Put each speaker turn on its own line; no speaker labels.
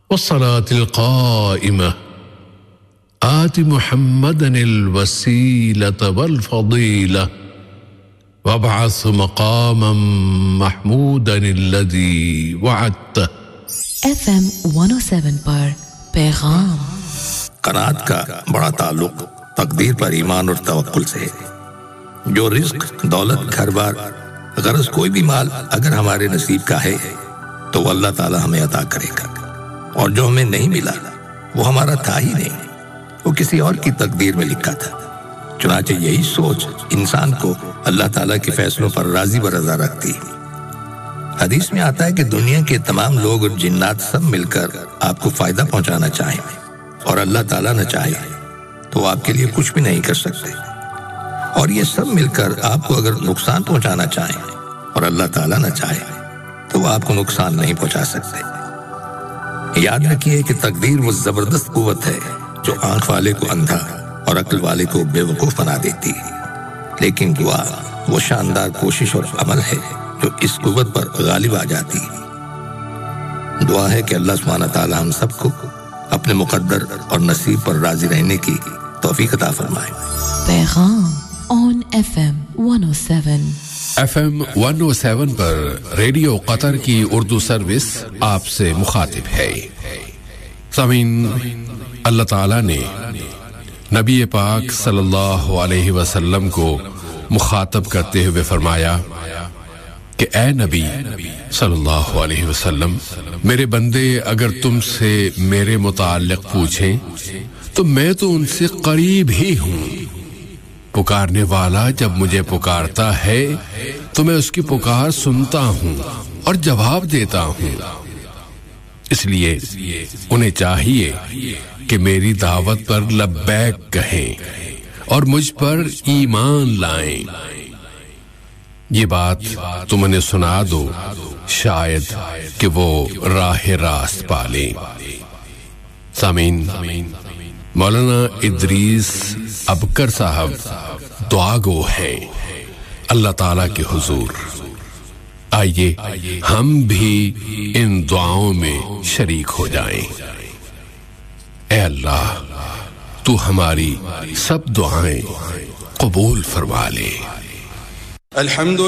والصلاة القائمة آت محمدا الوسيلة والفضيلة وابعث مقاما محمودا الذي وعدته
FM 107 پر پیغام
قناعت کا بڑا تعلق تقدیر پر ایمان اور توکل سے ہے. جو رزق، دولت، گھر بار، غرض کوئی بھی مال اگر ہمارے نصیب کا ہے تو وہ اللہ تعالی ہمیں عطا کرے گا، اور جو ہمیں نہیں ملا وہ ہمارا تھا ہی نہیں، وہ کسی اور کی تقدیر میں لکھا تھا. چنانچہ یہی سوچ انسان کو اللہ تعالیٰ کے فیصلوں پر راضی برضا رکھتی. حدیث میں آتا ہے کہ دنیا کے تمام لوگ اور جنات سب مل کر آپ کو فائدہ پہنچانا چاہیں اور اللہ تعالیٰ نہ چاہے تو آپ کے لیے کچھ بھی نہیں کر سکتے، اور یہ سب مل کر آپ کو اگر نقصان پہنچانا چاہیں اور اللہ تعالیٰ نہ چاہے تو وہ آپ کو نقصان نہیں پہنچا سکتے. یاد رکھیے کہ تقدیر وہ زبردست قوت ہے جو آنکھ والے کو اندھا اور عقل والے کو بے وقوف بنا دیتی ہے، لیکن دعا وہ شاندار کوشش اور عمل ہے جو اس قوت پر غالب آ جاتی ہے. دعا ہے کہ اللہ سبحانہ تعالی ہم سب کو اپنے مقدر اور نصیب پر راضی رہنے کی توفیق عطا فرمائے.
پیغام on FM 107.
FM 107 per radio قطر کی اردو سروس آپ سے مخاطب ہے. سامعین، اللہ تعالیٰ نے نبی پاک صلی اللہ علیہ وسلم کو مخاطب کرتے ہوئے فرمایا کہ اے نبی صلی اللہ علیہ وسلم، میرے بندے اگر تم سے میرے متعلق پوچھیں تو میں تو ان سے قریب ہی ہوں. پکارنے والا جب مجھے پکارتا ہے تو میں اس کی پکار سنتا ہوں اور جواب دیتا ہوں. اس لیے انہیں چاہیے کہ میری دعوت پر لبیک کہیں اور مجھ پر ایمان لائیں. یہ بات تم انہیں سنا دو، شاید کہ وہ راہ راست پالیں. سامعین، مولانا ادریس ابکر صاحب دعا گو ہیں اللہ تعالیٰ کے حضور. آئیے ہم بھی ان دعاؤں میں شریک ہو جائیں. اے اللہ، تو ہماری سب دعائیں قبول فرما لے.
الحمد